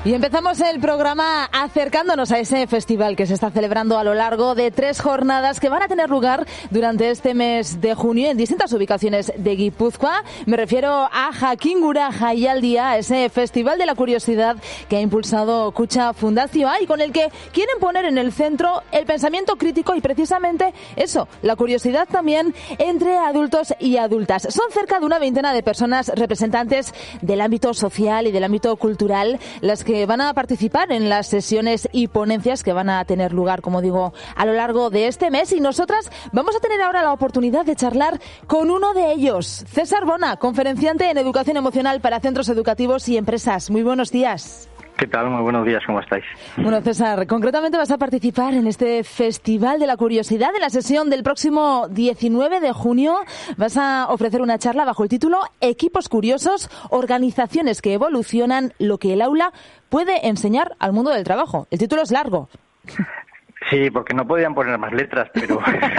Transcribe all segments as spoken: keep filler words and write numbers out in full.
Y empezamos el programa acercándonos a ese festival que se está celebrando a lo largo de tres jornadas que van a tener lugar durante este mes de junio en distintas ubicaciones de Guipúzcoa. Me refiero a Jakingura Jaialdia, ese festival de la curiosidad que ha impulsado Kutxa Fundazioa y con el que quieren poner en el centro el pensamiento crítico y precisamente eso, la curiosidad también entre adultos y adultas. Son cerca de una veintena de personas representantes del ámbito social y del ámbito cultural las que que van a participar en las sesiones y ponencias que van a tener lugar, como digo, a lo largo de este mes. Y nosotras vamos a tener ahora la oportunidad de charlar con uno de ellos, César Bona, conferenciante en educación emocional para centros educativos y empresas. Muy buenos días. ¿Qué tal? Muy buenos días, ¿cómo estáis? Bueno, César, concretamente vas a participar en este Festival de la Curiosidad, en la sesión del próximo diecinueve de junio. Vas a ofrecer una charla bajo el título Equipos curiosos, organizaciones que evolucionan lo que el aula puede enseñar al mundo del trabajo. El título es largo. Sí, porque no podían poner más letras, pero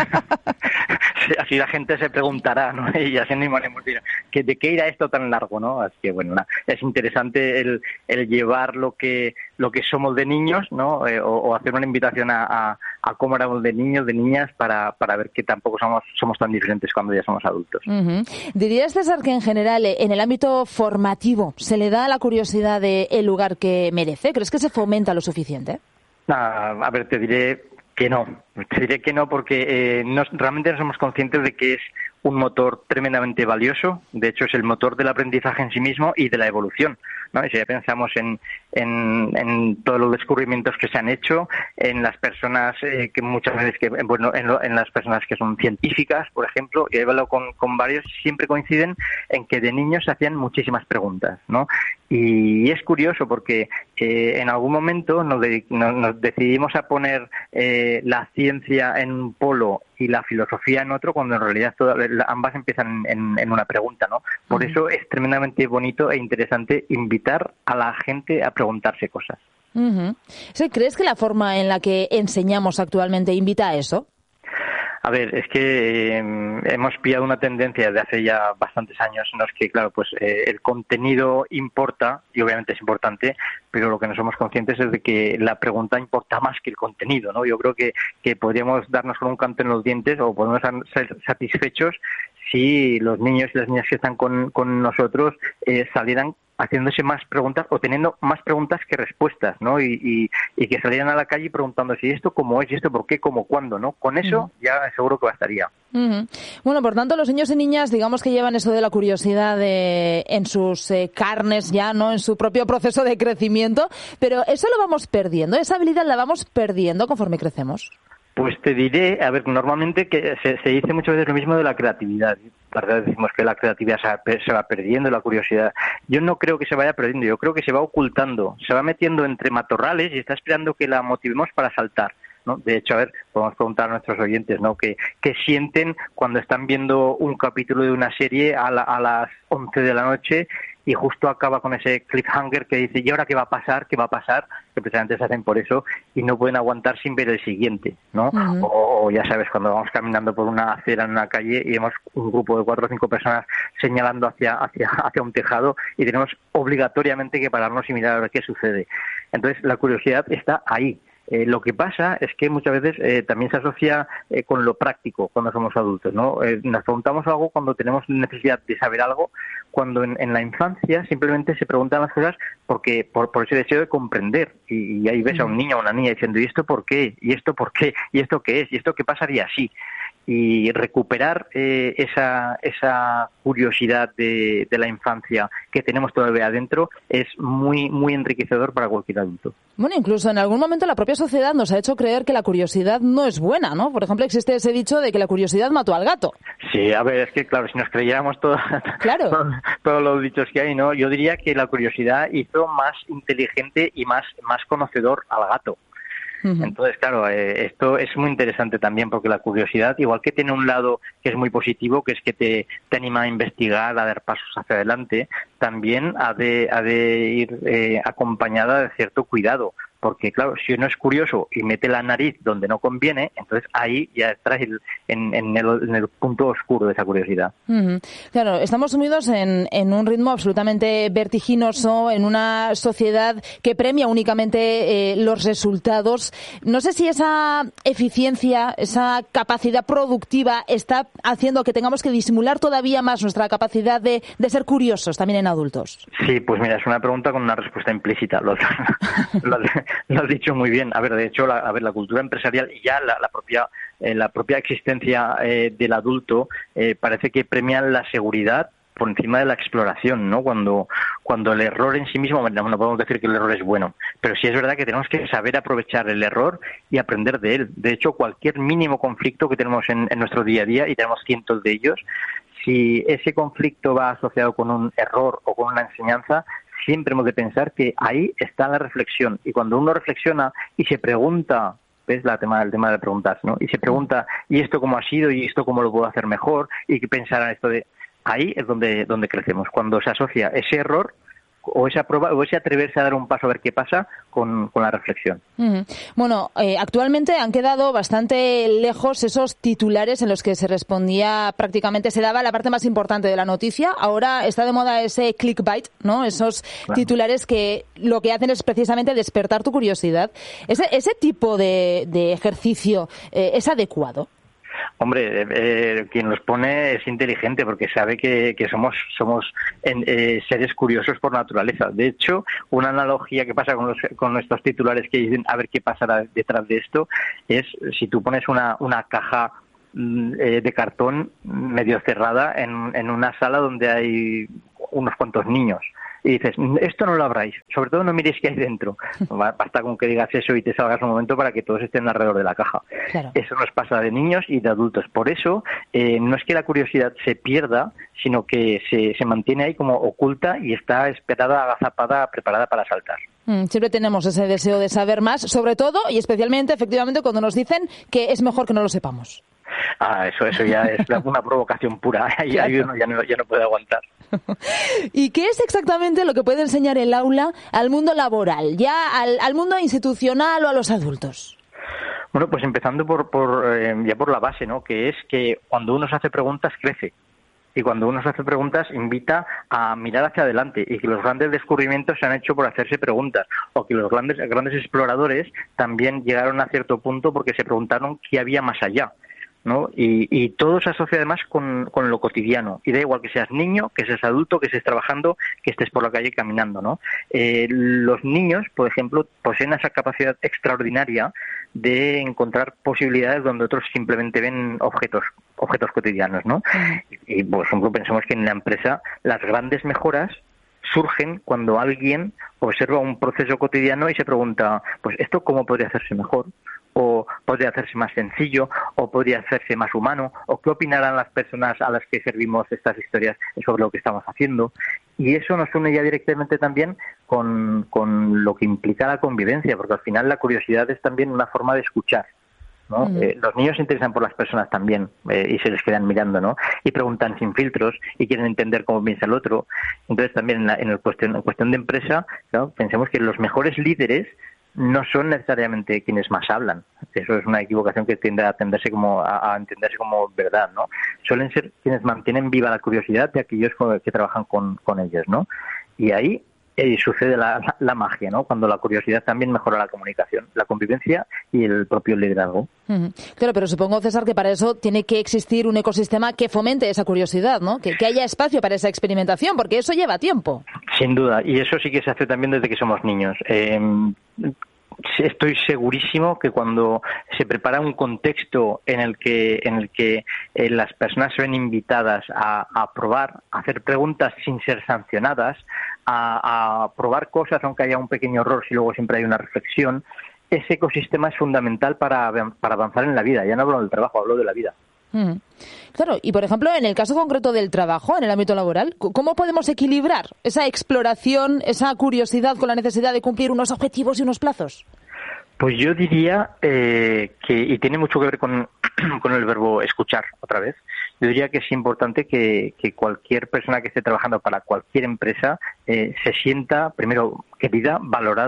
así la gente se preguntará, ¿no? Y así animaremos, que ¿de qué irá esto tan largo, no? Así que, bueno, nada, es interesante el, el llevar lo que lo que somos de niños, ¿no? Eh, o, o hacer una invitación a, a, a cómo éramos de niños, de niñas, para, para ver que tampoco somos somos tan diferentes cuando ya somos adultos. Uh-huh. ¿Dirías, César, que en general, en el ámbito formativo, se le da a la curiosidad de el lugar que merece? ¿Crees que se fomenta lo suficiente? Ah, a ver, te diré que no. Te diré que no porque eh, no, realmente no somos conscientes de que es un motor tremendamente valioso. De hecho, es el motor del aprendizaje en sí mismo y de la evolución, ¿no? Y si ya pensamos en, en, en todos los descubrimientos que se han hecho, en las personas eh, que muchas veces, que bueno, en, lo, en las personas que son científicas, por ejemplo, y he hablado con, con varios, siempre coinciden en que de niños se hacían muchísimas preguntas, ¿no? Y es curioso porque eh, en algún momento nos, de, nos, nos decidimos a poner eh, la ciencia en un polo y la filosofía en otro, cuando en realidad todas, ambas empiezan en, en una pregunta, ¿no? Por uh-huh. eso es tremendamente bonito e interesante invitar a la gente a preguntarse cosas. Uh-huh. ¿Sí, ¿crees que la forma en la que enseñamos actualmente invita a eso? A ver, es que eh, hemos pillado una tendencia de hace ya bastantes años en los que, claro, pues eh, el contenido importa, y obviamente es importante, pero lo que no somos conscientes es de que la pregunta importa más que el contenido, ¿no? Yo creo que, que podríamos darnos con un canto en los dientes o podemos ser satisfechos si los niños y las niñas que están con, con nosotros eh, salieran haciéndose más preguntas o teniendo más preguntas que respuestas, ¿no? Y, y, y que salieran a la calle preguntándose, ¿y esto cómo es? ¿Y esto por qué? ¿Cómo? ¿Cuándo? ¿No? Con eso uh-huh. ya seguro que bastaría. Uh-huh. Bueno, por tanto, los niños y niñas, digamos que llevan eso de la curiosidad de, en sus eh, carnes ya, ¿no? En su propio proceso de crecimiento, pero eso lo vamos perdiendo, esa habilidad la vamos perdiendo conforme crecemos. Pues te diré, a ver, normalmente que se, se dice muchas veces lo mismo de la creatividad. La verdad decimos que la creatividad se va, se va perdiendo, la curiosidad. Yo no creo que se vaya perdiendo, yo creo que se va ocultando, se va metiendo entre matorrales y está esperando que la motivemos para saltar, ¿no? De hecho, a ver, podemos preguntar a nuestros oyentes, ¿no? ¿Qué, qué sienten cuando están viendo un capítulo de una serie a, la, a las once de la noche y justo acaba con ese cliffhanger que dice, ¿y ahora qué va a pasar? ¿Qué va a pasar? Que precisamente se hacen por eso y no pueden aguantar sin ver el siguiente, ¿no? Uh-huh. O, o ya sabes, cuando vamos caminando por una acera en una calle y vemos un grupo de cuatro o cinco personas señalando hacia, hacia, hacia un tejado y tenemos obligatoriamente que pararnos y mirar a ver qué sucede. Entonces, la curiosidad está ahí. Eh, lo que pasa es que muchas veces eh, también se asocia eh, con lo práctico cuando somos adultos, ¿no? Eh, nos preguntamos algo cuando tenemos necesidad de saber algo, cuando en, en la infancia simplemente se preguntan las cosas porque por, por ese deseo de comprender. Y, y ahí ves a un niño o una niña diciendo, ¿y esto por qué? ¿Y esto por qué? ¿Y esto qué es? ¿Y esto qué pasaría así? Y recuperar eh, esa esa curiosidad de, de la infancia que tenemos todavía adentro es muy muy enriquecedor para cualquier adulto. Bueno, incluso en algún momento la propia sociedad nos ha hecho creer que la curiosidad no es buena, ¿no? Por ejemplo, existe ese dicho de que la curiosidad mató al gato. Sí, a ver, es que claro, si nos creyéramos todo, claro. todo, todos los dichos que hay, ¿no? Yo diría que la curiosidad hizo más inteligente y más, más conocedor al gato. Entonces, claro, eh, esto es muy interesante también porque la curiosidad, igual que tiene un lado que es muy positivo, que es que te, te anima a investigar, a dar pasos hacia adelante, también ha de, ha de ir eh, acompañada de cierto cuidado, porque claro, si uno es curioso y mete la nariz donde no conviene, entonces ahí ya estás en, en, el, en el punto oscuro de esa curiosidad. Uh-huh. Claro, estamos sumidos en, en un ritmo absolutamente vertiginoso, en una sociedad que premia únicamente eh, los resultados. No sé si esa eficiencia, esa capacidad productiva está haciendo que tengamos que disimular todavía más nuestra capacidad de, de ser curiosos también en adultos. Sí, pues mira, es una pregunta con una respuesta implícita. Lo, lo, lo has dicho muy bien. A ver, de hecho, la, a ver, la cultura empresarial y ya la, la propia eh, la propia existencia eh, del adulto eh, parece que premia la seguridad por encima de la exploración, ¿no? Cuando cuando el error en sí mismo, no podemos decir que el error es bueno, pero sí es verdad que tenemos que saber aprovechar el error y aprender de él. De hecho, cualquier mínimo conflicto que tenemos en, en nuestro día a día, y tenemos cientos de ellos, si ese conflicto va asociado con un error o con una enseñanza, siempre hemos de pensar que ahí está la reflexión. Y cuando uno reflexiona y se pregunta, ¿ves la tema, el tema de preguntas, ¿no? Y se pregunta, ¿y esto cómo ha sido? ¿Y esto cómo lo puedo hacer mejor? ¿Y qué pensar en esto de...? Ahí es donde, donde crecemos, cuando se asocia ese error o esa prueba o ese atreverse a dar un paso a ver qué pasa con, con la reflexión. Uh-huh. Bueno, eh, actualmente han quedado bastante lejos esos titulares en los que se respondía prácticamente, se daba la parte más importante de la noticia. Ahora está de moda ese clickbait, ¿no? Esos claro. titulares que lo que hacen es precisamente despertar tu curiosidad. Ese, ese tipo de, de ejercicio eh, es adecuado. Hombre, eh, quien los pone es inteligente porque sabe que, que somos somos en, eh, seres curiosos por naturaleza. De hecho, una analogía que pasa con, los, con nuestros titulares que dicen a ver qué pasará detrás de esto es si tú pones una, una caja eh, de cartón medio cerrada en, en una sala donde hay unos cuantos niños. Y dices, esto no lo abráis, sobre todo no miréis qué hay dentro. Basta con que digas eso y te salgas un momento para que todos estén alrededor de la caja. Claro. Eso nos pasa de niños y de adultos. Por eso, eh, no es que la curiosidad se pierda, sino que se, se mantiene ahí como oculta y está esperada, agazapada, preparada para saltar. Mm, siempre tenemos ese deseo de saber más, sobre todo y especialmente, efectivamente, cuando nos dicen que es mejor que no lo sepamos. Ah, eso eso ya es una provocación pura. Ahí claro. uno ya no, ya no puede aguantar. ¿Y qué es exactamente lo que puede enseñar el aula al mundo laboral, ya al, al mundo institucional o a los adultos? Bueno, pues empezando por, por eh, ya por la base, ¿no? Que es que cuando uno se hace preguntas crece. Y cuando uno se hace preguntas invita a mirar hacia adelante y que los grandes descubrimientos se han hecho por hacerse preguntas o que los grandes grandes exploradores también llegaron a cierto punto porque se preguntaron qué había más allá, ¿no? Y, y todo se asocia además con, con lo cotidiano. Y da igual que seas niño, que seas adulto, que estés trabajando, que estés por la calle caminando, ¿no? Eh, los niños, por ejemplo, poseen esa capacidad extraordinaria de encontrar posibilidades donde otros simplemente ven objetos objetos cotidianos, ¿no? Uh-huh. Y, y, por ejemplo, pensemos que en la empresa las grandes mejoras surgen cuando alguien observa un proceso cotidiano y se pregunta, pues, ¿esto cómo podría hacerse mejor? O podría hacerse más sencillo, o podría hacerse más humano, o qué opinarán las personas a las que servimos estas historias sobre lo que estamos haciendo. Y eso nos une ya directamente también con, con lo que implica la convivencia, porque al final la curiosidad es también una forma de escuchar, ¿no? Mm. Eh, los niños se interesan por las personas también eh, y se les quedan mirando, ¿no? Y preguntan sin filtros y quieren entender cómo piensa el otro. Entonces también en, la, en, el cuestión, en cuestión de empresa, ¿no? Pensemos que los mejores líderes no son necesariamente quienes más hablan. Eso es una equivocación que tiende a atenderse como a, a entenderse como verdad, ¿no? Suelen ser quienes mantienen viva la curiosidad de aquellos que trabajan con, con ellos, ¿no? Y ahí eh, sucede la, la, la magia, ¿no? Cuando la curiosidad también mejora la comunicación, la convivencia y el propio liderazgo. Uh-huh. Claro, pero supongo, César, que para eso tiene que existir un ecosistema que fomente esa curiosidad, ¿no? Que, que haya espacio para esa experimentación, porque eso lleva tiempo. Sin duda, y eso sí que se hace también desde que somos niños. Eh, Estoy segurísimo que cuando se prepara un contexto en el que en el que eh, las personas se ven invitadas a, a probar, a hacer preguntas sin ser sancionadas, a, a probar cosas aunque haya un pequeño error, si luego siempre hay una reflexión, ese ecosistema es fundamental para, para avanzar en la vida. Ya no hablo del trabajo, hablo de la vida. Mm. Claro, y por ejemplo, en el caso concreto del trabajo, en el ámbito laboral, ¿cómo podemos equilibrar esa exploración, esa curiosidad con la necesidad de cumplir unos objetivos y unos plazos? Pues yo diría eh, que, y tiene mucho que ver con, con el verbo escuchar otra vez, yo diría que es importante que, que cualquier persona que esté trabajando para cualquier empresa eh, se sienta, primero, querida, valorada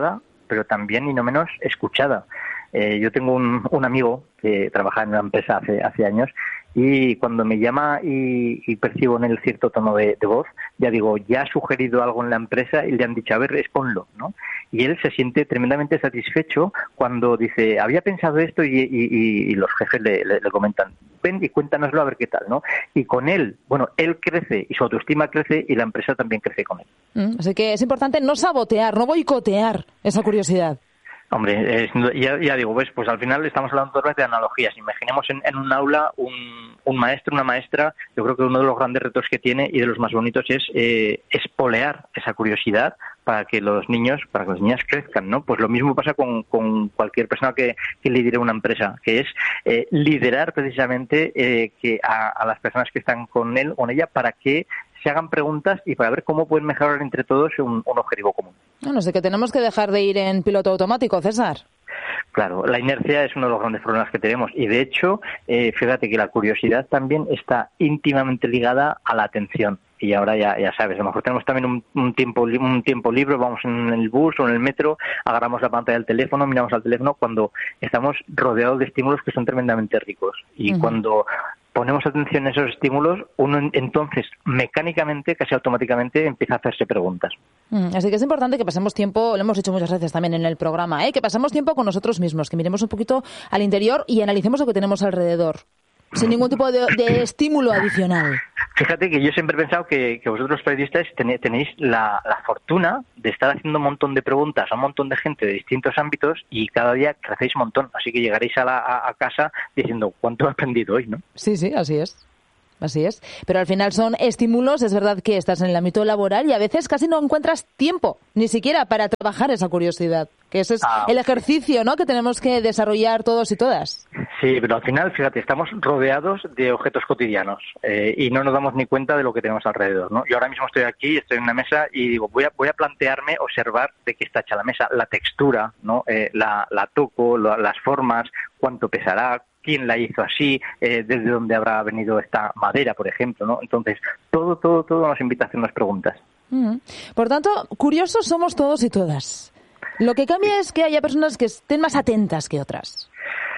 pero también y no menos escuchada. Eh, yo tengo un, un amigo que trabaja en una empresa hace, hace años y cuando me llama y, y percibo en él cierto tono de, de voz, ya digo, ya ha sugerido algo en la empresa y le han dicho, a ver, exponlo, ¿no? Y él se siente tremendamente satisfecho cuando dice, había pensado esto y, y, y los jefes le, le, le comentan, ven y cuéntanoslo a ver qué tal, ¿no? Y con él, bueno, él crece y su autoestima crece y la empresa también crece con él. Mm, así que es importante no sabotear, no boicotear esa curiosidad. Hombre, eh, ya, ya digo, pues, pues al final estamos hablando todas de analogías. Imaginemos en, en un aula un, un maestro, una maestra. Yo creo que uno de los grandes retos que tiene y de los más bonitos es eh, espolear esa curiosidad para que los niños, para que las niñas crezcan, ¿no? Pues lo mismo pasa con, con cualquier persona que, que lidere una empresa, que es eh, liderar precisamente eh, que a, a las personas que están con él o con ella para que se hagan preguntas y para ver cómo pueden mejorar entre todos un, un objetivo común. No sé, que tenemos que dejar de ir en piloto automático, César. Claro, la inercia es uno de los grandes problemas que tenemos y de hecho, eh, fíjate que la curiosidad también está íntimamente ligada a la atención. Y ahora ya ya sabes, a lo mejor tenemos también un, un tiempo un tiempo libre, vamos en el bus o en el metro, agarramos la pantalla del teléfono, miramos al teléfono cuando estamos rodeados de estímulos que son tremendamente ricos. Y uh-huh. cuando ponemos atención a esos estímulos, uno entonces mecánicamente, casi automáticamente, empieza a hacerse preguntas. Mm, así que es importante que pasemos tiempo, lo hemos hecho muchas veces también en el programa, ¿eh? que pasemos tiempo con nosotros mismos, que miremos un poquito al interior y analicemos lo que tenemos alrededor, sin ningún tipo de, de estímulo adicional. Fíjate que yo siempre he pensado que, que vosotros los periodistas tenéis, tenéis la, la fortuna de estar haciendo un montón de preguntas a un montón de gente de distintos ámbitos y cada día crecéis un montón. Así que llegaréis a, la, a, a casa diciendo, ¿cuánto he aprendido hoy, no? Sí, sí, así es. Así es. Pero al final son estímulos, es verdad que estás en el ámbito laboral y a veces casi no encuentras tiempo, ni siquiera para trabajar esa curiosidad, que ese es ah, el ejercicio, ¿no?, que tenemos que desarrollar todos y todas. Sí, pero al final, fíjate, estamos rodeados de objetos cotidianos eh, y no nos damos ni cuenta de lo que tenemos alrededor, ¿no? Yo ahora mismo estoy aquí, estoy en una mesa y digo, voy a voy a plantearme, observar de qué está hecha la mesa, la textura, ¿no? Eh, la, la toco, la, las formas, cuánto pesará, quién la hizo así, eh, desde dónde habrá venido esta madera, por ejemplo, ¿no? Entonces, todo, todo, todo nos invita a hacernos preguntas. Mm. Por tanto, curiosos somos todos y todas. Lo que cambia es que haya personas que estén más atentas que otras.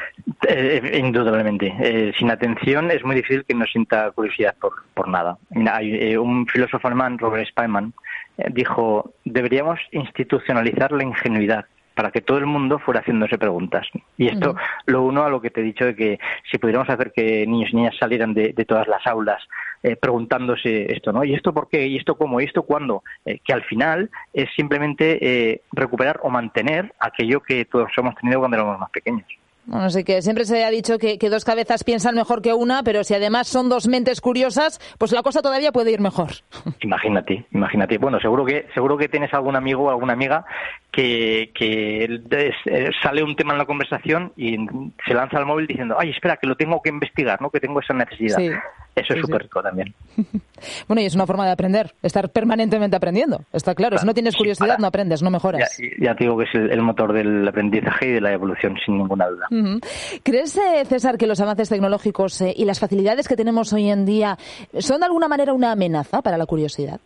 Eh, indudablemente. Eh, sin atención es muy difícil que nos sienta curiosidad por, por nada. Hay, eh, un filósofo alemán, Robert Spiemann, eh, dijo, deberíamos institucionalizar la ingenuidad para que todo el mundo fuera haciéndose preguntas. Y esto uh-huh. lo uno a lo que te he dicho de que si pudiéramos hacer que niños y niñas salieran de, de todas las aulas eh, preguntándose esto, ¿no? ¿Y esto por qué? ¿Y esto cómo? ¿Y esto cuándo? Eh, que al final es simplemente eh, recuperar o mantener aquello que todos hemos tenido cuando éramos más pequeños. Bueno, así que siempre se ha dicho que, que dos cabezas piensan mejor que una, pero si además son dos mentes curiosas, pues la cosa todavía puede ir mejor. Imagínate, imagínate. Bueno, seguro que seguro que tienes algún amigo o alguna amiga que, que es, sale un tema en la conversación y se lanza al móvil diciendo, ay, espera, que lo tengo que investigar, ¿no? Que tengo esa necesidad. Sí. Eso es súper sí, sí. rico también. Bueno, y es una forma de aprender, estar permanentemente aprendiendo. Está claro, claro. Si no tienes curiosidad, sí, no aprendes, no mejoras. Ya, ya te digo que es el, el motor del aprendizaje y de la evolución, sin ninguna duda. Uh-huh. ¿Crees, eh, César, que los avances tecnológicos eh, y las facilidades que tenemos hoy en día son de alguna manera una amenaza para la curiosidad?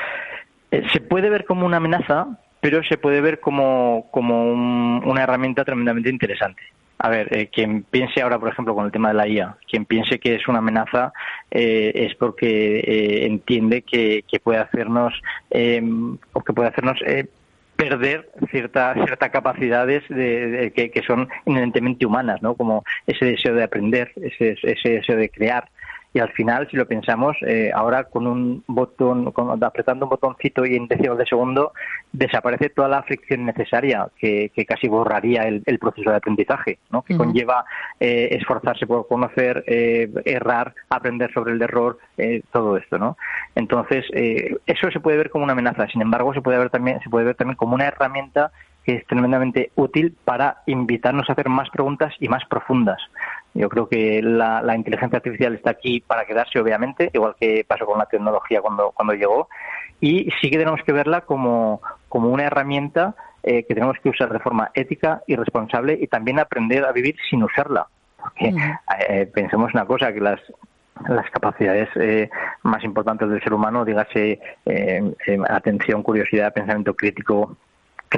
Eh, se puede ver como una amenaza, pero se puede ver como, como un, una herramienta tremendamente interesante. A ver, eh, quien piense ahora, por ejemplo, con el tema de la I A, quien piense que es una amenaza eh, es porque eh, entiende que, que puede hacernos eh, o que puede hacernos eh, perder ciertas ciertas capacidades de, de, que, que son inherentemente humanas, ¿no? Como ese deseo de aprender, ese, ese deseo de crear. Y al final, si lo pensamos, eh, ahora con un botón, con, apretando un botoncito y en décimos de segundo, desaparece toda la fricción necesaria que, que casi borraría el, el proceso de aprendizaje, ¿no? Que uh-huh. conlleva eh, esforzarse por conocer, eh, errar, aprender sobre el error, eh, todo esto, ¿no? Entonces, eh, eso se puede ver como una amenaza. Sin embargo, se puede ver también, se puede ver también como una herramienta que es tremendamente útil para invitarnos a hacer más preguntas y más profundas. Yo creo que la, la inteligencia artificial está aquí para quedarse, obviamente, igual que pasó con la tecnología cuando, cuando llegó, y sí que tenemos que verla como, como una herramienta eh, que tenemos que usar de forma ética y responsable y también aprender a vivir sin usarla. Porque eh, pensemos una cosa, que las las capacidades eh, más importantes del ser humano, dígase eh, eh, atención, curiosidad, pensamiento crítico,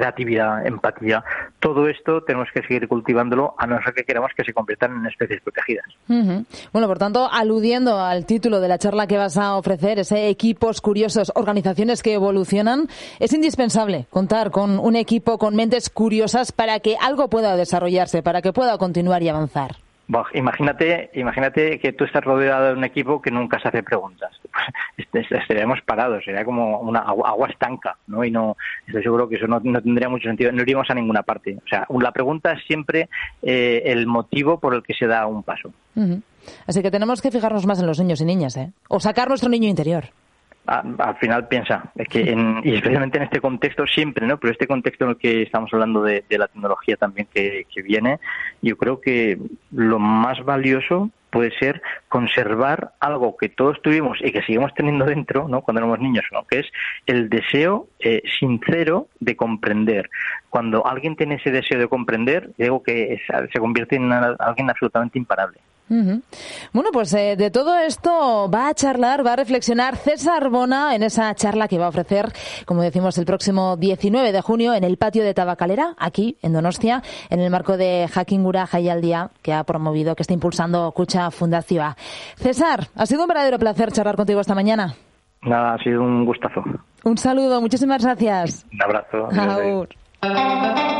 creatividad, empatía. Todo esto tenemos que seguir cultivándolo, a no ser que queramos que se conviertan en especies protegidas. Uh-huh. Bueno, por tanto, aludiendo al título de la charla que vas a ofrecer, ese equipos curiosos, organizaciones que evolucionan, es indispensable contar con un equipo con mentes curiosas para que algo pueda desarrollarse, para que pueda continuar y avanzar. Bah, imagínate, imagínate que tú estás rodeado de un equipo que nunca se hace preguntas. Estaríamos parados, sería como una agua, agua estanca, ¿no? Y no, estoy seguro que eso no, no tendría mucho sentido, no iríamos a ninguna parte. O sea, la pregunta es siempre eh, el motivo por el que se da un paso. Uh-huh. Así que tenemos que fijarnos más en los niños y niñas, ¿eh? O sacar nuestro niño interior. Al final piensa, es que en, y especialmente en este contexto siempre, ¿no? Pero este contexto en el que estamos hablando de, de la tecnología también que, que viene, yo creo que lo más valioso puede ser conservar algo que todos tuvimos y que seguimos teniendo dentro, ¿no? Cuando éramos niños, ¿no? Que es el deseo eh, sincero de comprender. Cuando alguien tiene ese deseo de comprender, digo que es, se convierte en una, alguien absolutamente imparable. Uh-huh. Bueno, pues eh, de todo esto va a charlar, va a reflexionar César Bona en esa charla que va a ofrecer, como decimos, el próximo diecinueve de junio en el patio de Tabacalera, aquí en Donostia, en el marco de Jakingura Jaialdia, que ha promovido, que está impulsando Kutxa Fundazioa. César, ha sido un verdadero placer charlar contigo esta mañana. Nada, ha sido un gustazo. Un saludo, muchísimas gracias. Un abrazo. Aur.